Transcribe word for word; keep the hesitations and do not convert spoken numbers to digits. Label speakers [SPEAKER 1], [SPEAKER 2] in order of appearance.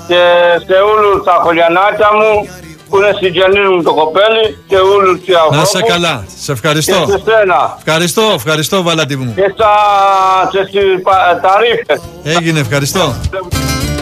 [SPEAKER 1] και σε όλους τα χωριανάκια μου που είναι συγγενείς μου το κοπέλι και όλους τους ανθρώπους.
[SPEAKER 2] Να είσαι καλά, σε ευχαριστώ.
[SPEAKER 1] Και σε σένα.
[SPEAKER 2] Ευχαριστώ, ευχαριστώ Βαλάντι μου.
[SPEAKER 1] Και στα, στις ταρίφες.
[SPEAKER 2] Έγινε, ευχαριστώ.